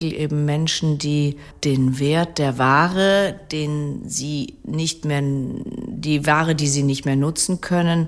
Eben Menschen, die den Wert der Ware, die Ware, die sie nicht mehr nutzen können,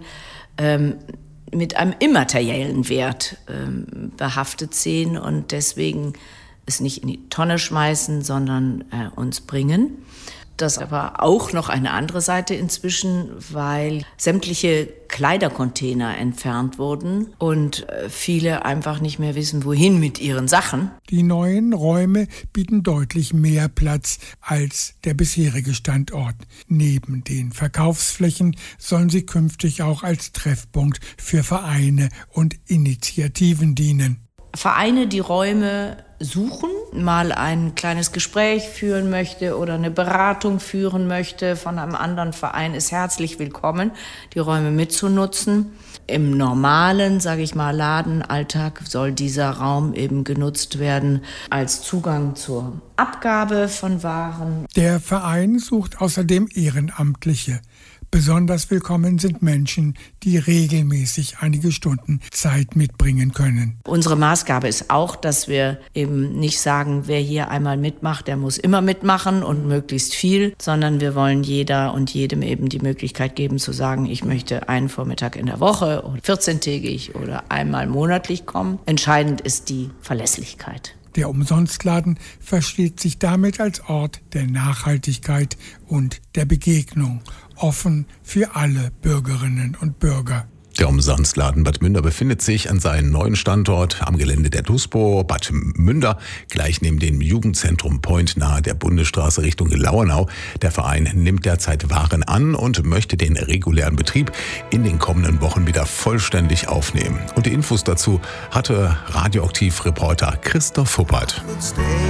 mit einem immateriellen Wert behaftet sehen und deswegen es nicht in die Tonne schmeißen, sondern uns bringen. Das aber auch noch eine andere Seite inzwischen, weil sämtliche Kleidercontainer entfernt wurden und viele einfach nicht mehr wissen, wohin mit ihren Sachen. Die neuen Räume bieten deutlich mehr Platz als der bisherige Standort. Neben den Verkaufsflächen sollen sie künftig auch als Treffpunkt für Vereine und Initiativen dienen. Vereine, die Räume suchen, mal ein kleines Gespräch führen möchte oder eine Beratung führen möchte von einem anderen Verein, ist herzlich willkommen, die Räume mitzunutzen. Im normalen, Ladenalltag soll dieser Raum eben genutzt werden als Zugang zur Abgabe von Waren. Der Verein sucht außerdem Ehrenamtliche. Besonders willkommen sind Menschen, die regelmäßig einige Stunden Zeit mitbringen können. Unsere Maßgabe ist auch, dass wir eben nicht sagen, wer hier einmal mitmacht, der muss immer mitmachen und möglichst viel, sondern wir wollen jeder und jedem eben die Möglichkeit geben zu sagen, ich möchte einen Vormittag in der Woche oder 14-tägig oder einmal monatlich kommen. Entscheidend ist die Verlässlichkeit. Der Umsonstladen versteht sich damit als Ort der Nachhaltigkeit und der Begegnung, offen für alle Bürgerinnen und Bürger. Der Umsonstladen Bad Münder befindet sich an seinem neuen Standort am Gelände der DUSPO Bad Münder, gleich neben dem Jugendzentrum Point nahe der Bundesstraße Richtung Lauernau. Der Verein nimmt derzeit Waren an und möchte den regulären Betrieb in den kommenden Wochen wieder vollständig aufnehmen. Und die Infos dazu hatte Radioaktiv-Reporter Christoph Huppert.